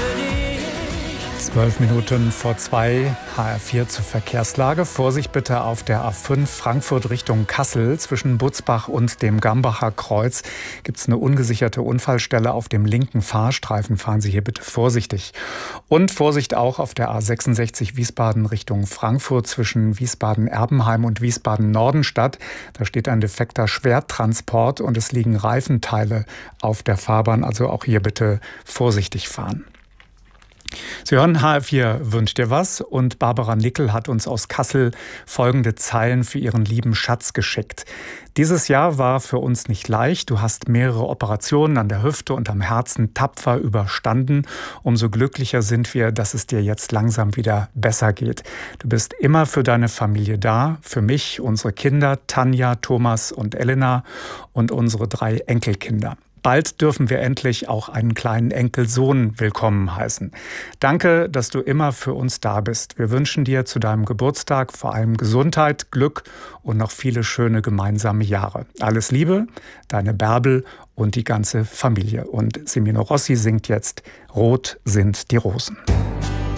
12:02, HR4 zur Verkehrslage. Vorsicht bitte auf der A5 Frankfurt Richtung Kassel. Zwischen Butzbach und dem Gambacher Kreuz gibt es eine ungesicherte Unfallstelle auf dem linken Fahrstreifen. Fahren Sie hier bitte vorsichtig. Und Vorsicht auch auf der A66 Wiesbaden Richtung Frankfurt zwischen Wiesbaden-Erbenheim und Wiesbaden-Nordenstadt. Da steht ein defekter Schwertransport und es liegen Reifenteile auf der Fahrbahn. Also auch hier bitte vorsichtig fahren. Sie hören HR4 wünscht dir was und Barbara Nickel hat uns aus Kassel folgende Zeilen für ihren lieben Schatz geschickt. Dieses Jahr war für uns nicht leicht. Du hast mehrere Operationen an der Hüfte und am Herzen tapfer überstanden. Umso glücklicher sind wir, dass es dir jetzt langsam wieder besser geht. Du bist immer für deine Familie da, für mich, unsere Kinder Tanja, Thomas und Elena und unsere 3 Enkelkinder. Bald dürfen wir endlich auch einen kleinen Enkelsohn willkommen heißen. Danke, dass du immer für uns da bist. Wir wünschen dir zu deinem Geburtstag vor allem Gesundheit, Glück und noch viele schöne gemeinsame Jahre. Alles Liebe, deine Bärbel und die ganze Familie. Und Semino Rossi singt jetzt Rot sind die Rosen.